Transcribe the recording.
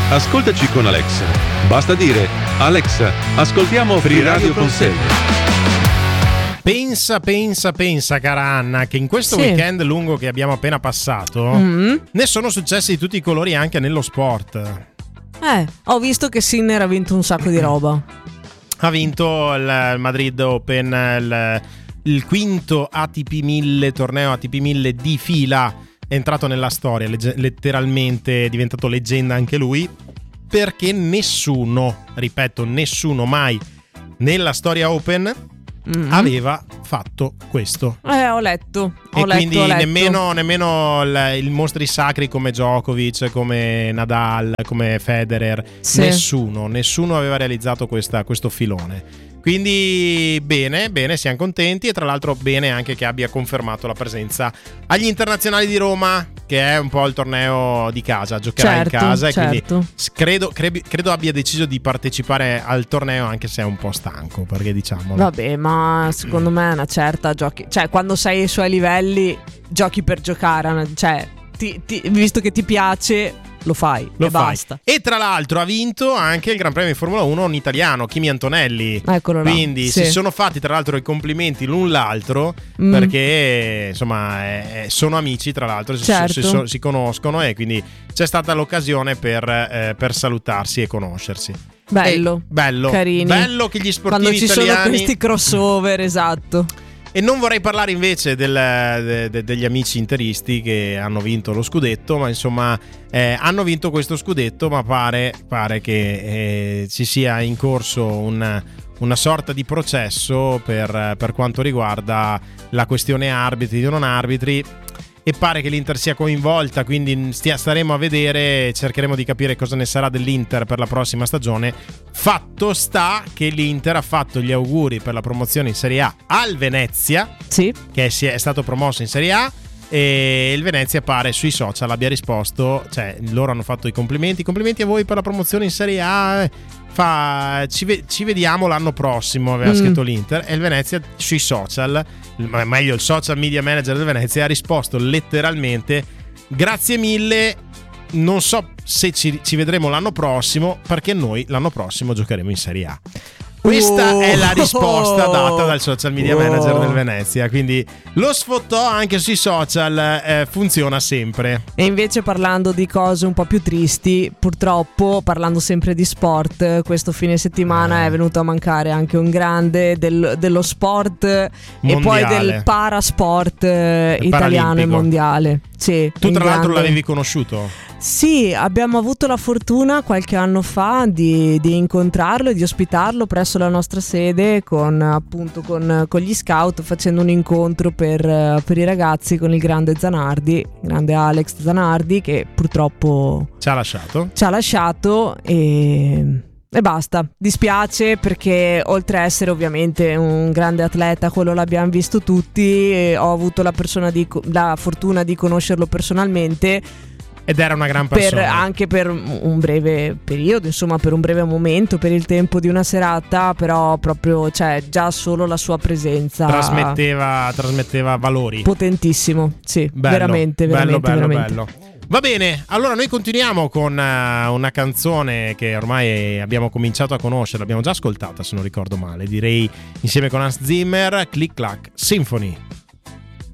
Ascoltaci con Alexa. Basta dire: Alexa, ascoltiamo Free Radio Consegna. Pensa, cara Anna, che in questo weekend lungo che abbiamo appena passato ne sono successi di tutti i colori anche nello sport. Ho visto che Sinner ha vinto un sacco di roba. Ha vinto il Madrid Open, il quinto ATP 1000, torneo ATP 1000 di fila. È entrato nella storia, letteralmente è diventato leggenda anche lui, perché nessuno mai nella storia Open aveva fatto questo. Ho letto. Quindi nemmeno i mostri sacri come Djokovic, come Nadal, come Federer, nessuno aveva realizzato questo filone. Quindi bene, siamo contenti, e tra l'altro bene anche che abbia confermato la presenza agli internazionali di Roma, che è un po' il torneo di casa, giocherà in casa, e quindi credo abbia deciso di partecipare al torneo, anche se è un po' stanco, perché diciamolo. Vabbè, ma secondo me è una certa giochi, cioè quando sei ai suoi livelli giochi per giocare, cioè visto che ti piace lo fai. Basta. E tra l'altro ha vinto anche il Gran Premio di Formula 1 un italiano, Kimi Antonelli. Eccolo là. Quindi si sono fatti tra l'altro i complimenti l'un l'altro, perché insomma sono amici, tra l'altro si conoscono, e quindi c'è stata l'occasione per salutarsi e conoscersi. Bello, carini. Bello che gli sportivi quando ci italiani sono questi crossover, esatto. E non vorrei parlare invece degli amici interisti che hanno vinto lo scudetto, ma insomma hanno vinto questo scudetto, ma pare che ci sia in corso una sorta di processo per quanto riguarda la questione arbitri o non arbitri, e pare che l'Inter sia coinvolta, quindi staremo a vedere, cercheremo di capire cosa ne sarà dell'Inter per la prossima stagione. Fatto sta che l'Inter ha fatto gli auguri per la promozione in Serie A al Venezia, che è stato promosso in Serie A, e il Venezia pare sui social abbia risposto, cioè loro hanno fatto i complimenti a voi per la promozione in Serie A, ci vediamo l'anno prossimo, aveva scritto l'Inter, e il Venezia sui social, meglio il social media manager del Venezia, ha risposto letteralmente: grazie mille, non so se ci vedremo l'anno prossimo, perché noi l'anno prossimo giocheremo in Serie A. Questa è la risposta data dal social media manager del Venezia, quindi lo sfottò anche sui social, funziona sempre. E invece, parlando di cose un po' più tristi, purtroppo, parlando sempre di sport, questo fine settimana è venuto a mancare anche un grande dello sport mondiale, e poi del parasport italiano e mondiale. Sì, tu tra l'altro l'avevi conosciuto? Sì, abbiamo avuto la fortuna qualche anno fa di incontrarlo e di ospitarlo presso la nostra sede con gli scout, facendo un incontro per i ragazzi con il grande Alex Zanardi, che purtroppo ci ha lasciato e basta. Dispiace, perché oltre a essere ovviamente un grande atleta, quello l'abbiamo visto tutti, e ho avuto la fortuna di conoscerlo personalmente. Ed era una gran persona. Anche per un breve periodo, insomma, per un breve momento, per il tempo di una serata, però proprio, cioè, già solo la sua presenza trasmetteva valori. Potentissimo, sì, bello, veramente. Bello. Va bene, allora noi continuiamo con una canzone che ormai abbiamo cominciato a conoscere, l'abbiamo già ascoltata se non ricordo male, direi insieme con Hans Zimmer, Click Clack Symphony.